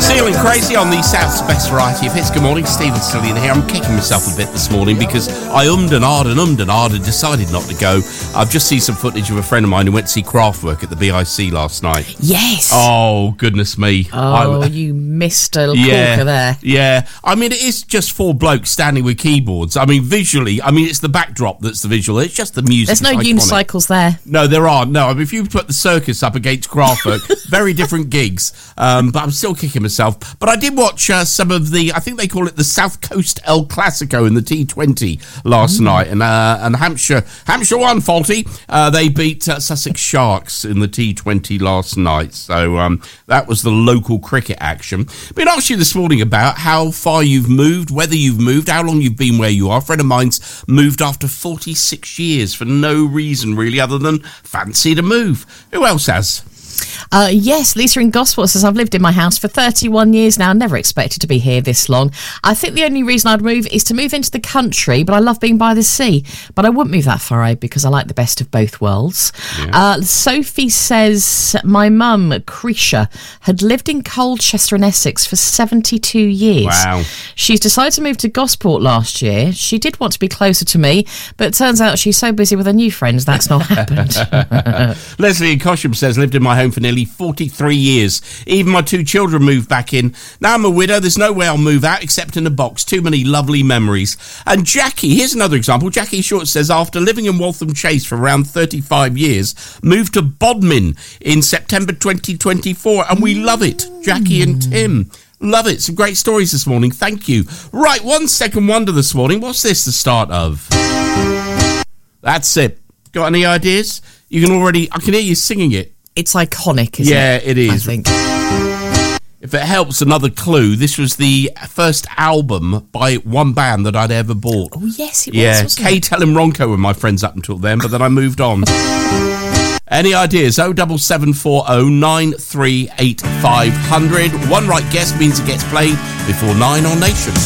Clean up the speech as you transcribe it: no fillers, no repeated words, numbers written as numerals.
Feeling crazy on the South's best variety of hits. Good morning, Stephen Stillian here. I'm kicking myself a bit this morning because I ummed and ahed and decided not to go. I've just seen some footage of a friend of mine who went to see Kraftwerk at the BIC last night. Yes. Oh, goodness me. You missed a corker there. Yeah. I mean, it is just four blokes standing with keyboards. I mean, visually, it's the backdrop that's the visual. It's just the music. There's no unicycles there. No, there aren't. No, if you put the circus up against Kraftwerk, very different gigs. But I'm still kicking myself. But I did watch some of the, I think they call it the South Coast El Clasico in the T20 last night. And Hampshire won, Faulty. They beat Sussex Sharks in the T20 last night. So that was the local cricket action. Been asked you this morning about how far you've moved, whether you've moved, how long you've been where you are. A friend of mine's moved after 46 years for no reason really other than fancy to move. Who else has? Yes, Lisa in Gosport says, I've lived in my house for 31 years now, never expected to be here this long. I think the only reason I'd move is to move into the country, but I love being by the sea. But I wouldn't move that far out because I like the best of both worlds. Yeah. Sophie says, my mum, Cretia, had lived in Colchester in Essex for 72 years. Wow. She's decided to move to Gosport last year. She did want to be closer to me, but it turns out she's so busy with her new friends, that's not happened. Leslie in Cosham says, lived in my home for nearly 43 years. Even my two children moved back in. Now I'm a widow. There's no way I'll move out except in a box. Too many lovely memories. And Jackie, here's another example. Jackie Short says, after living in Waltham Chase for around 35 years, moved to Bodmin in September 2024. And we love it. Jackie and Tim. Love it. Some great stories this morning. Thank you. Right, 1 second wonder this morning. What's this the start of? That's it. Got any ideas? I can hear you singing it. It's iconic, isn't it? Yeah, it is. I think. If it helps, another clue, this was the first album by one band that I'd ever bought. Oh, yes, it was, Yeah, wasn't Kate, Helen Ronco were my friends up until then, but then I moved on. Any ideas? 07740 938 500. One right guess means it gets played before 9 on Nation.